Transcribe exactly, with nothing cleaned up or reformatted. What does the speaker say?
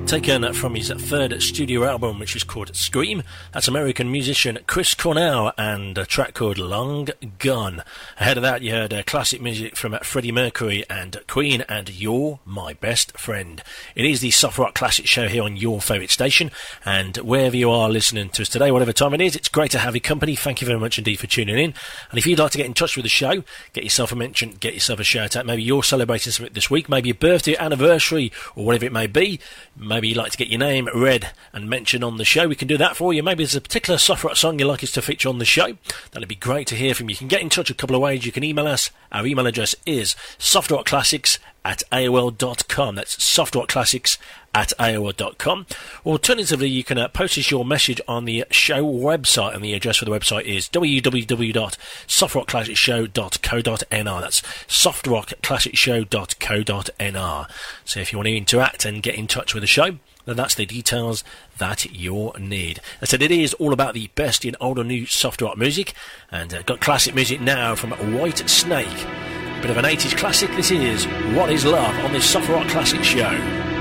Taken from his third studio album, which is called Scream. That's American musician Chris Cornell and a track called Long Gone. Ahead of that, you heard uh, classic music from uh, Freddie Mercury and Queen and You're My Best Friend. It is the Soft Rock Classic Show here on your favourite station, and wherever you are listening to us today, whatever time it is, it's great to have your company. Thank you very much indeed for tuning in. And if you'd like to get in touch with the show, get yourself a mention, get yourself a shout out. Maybe you're celebrating something this week, maybe a birthday, anniversary, or whatever it may be. Maybe you'd like to get your name read and mentioned on the show. We can do that for you. Maybe there's a particular soft rock song you'd like us to feature on the show. That'd be great to hear from you. You can get in touch a couple of ways. You can email us. Our email address is softrockclassics at A O L dot com. That's softrockclassics at A O L dot com. Alternatively, you can uh, post us your message on the show website, and the address for the website is w w w dot soft rock classic show dot co dot n r. That's soft rock classic show dot co dot n r. So if you want to interact and get in touch with the show, then that's the details that you'll need. I said it is all about the best in old and new soft rock music, and uh, got classic music now from White Snake. Bit of an eighties classic. This is What Is Love on this Soft Rock Classic Show.